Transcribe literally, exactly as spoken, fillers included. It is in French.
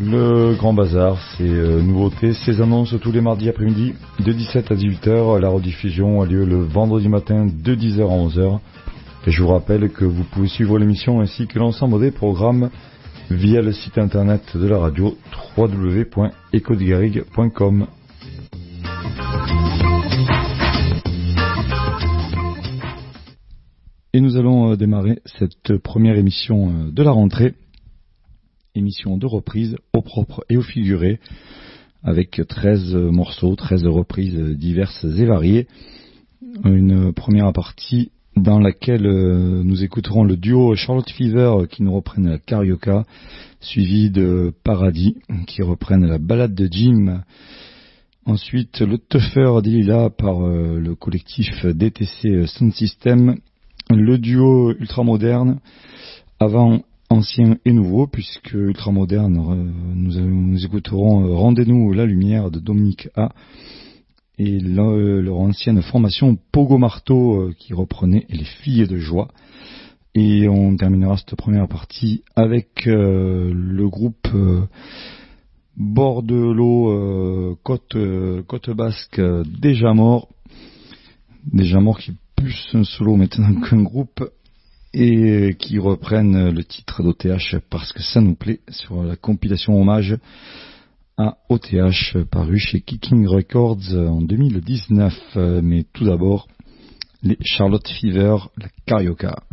Le Grand Bazar, c'est euh, nouveauté, ces annonces tous les mardis après-midi de dix-sept à dix-huit heures. La rediffusion a lieu le vendredi matin de dix heures à onze heures. Et je vous rappelle que vous pouvez suivre l'émission ainsi que l'ensemble des programmes via le site internet de la radio w w w point echo de garrigue point com. Et nous allons démarrer cette première émission de la rentrée. Émission de reprise au propre et au figuré, avec treize morceaux, treize reprises diverses et variées. Une première partie dans laquelle nous écouterons le duo Charlotte Fever qui nous reprenne la Carioca, suivi de Paradis qui reprenne la balade de Jim. Ensuite, le Tougher d'Elila par le collectif D T C Sound System, le duo ultramoderne, avant ancien et nouveau, puisque ultramoderne, nous, nous écouterons Rendez-nous la lumière de Dominique A et leur, leur ancienne formation Pogo Marteau qui reprenait Les filles de joie. Et on terminera cette première partie avec euh, le groupe euh, Bordelot euh, Côte, euh, Côte Basque euh, Déjà Mort, Déjà Mort qui est plus un solo maintenant qu'un groupe, et qui reprennent le titre d'O T H parce que ça nous plaît, sur la compilation hommage à O T H paru chez Kicking Records en deux mille dix-neuf. Mais tout d'abord, les Charlotte Fever, la Carioca.